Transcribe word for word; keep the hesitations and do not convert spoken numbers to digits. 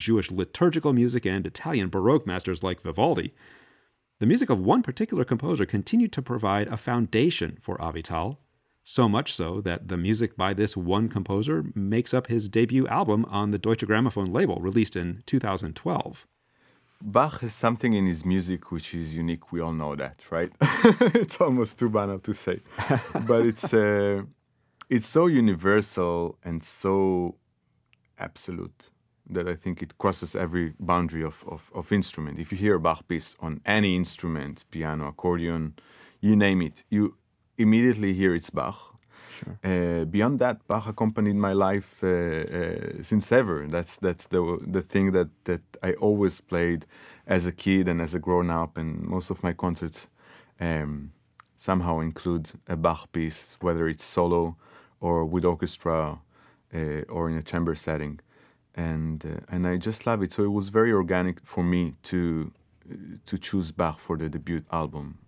Jewish liturgical music and Italian Baroque masters like Vivaldi, the music of one particular composer continued to provide a foundation for Avital, so much so that the music by this one composer makes up his debut album on the Deutsche Grammophon label, released in two thousand twelve. Bach has something in his music which is unique. We all know that, right? It's almost too banal to say. But it's uh, it's so universal and so absolute that I think it crosses every boundary of, of, of instrument. If you hear a Bach piece on any instrument, piano, accordion, you name it, you immediately hear it's Bach. Sure. Uh, beyond that, Bach accompanied my life uh, uh, since ever. That's that's the the thing that, that I always played as a kid and as a grown up, and most of my concerts um, somehow include a Bach piece, whether it's solo or with orchestra uh, or in a chamber setting, and uh, and I just love it. So it was very organic for me to uh, to choose Bach for the debut album.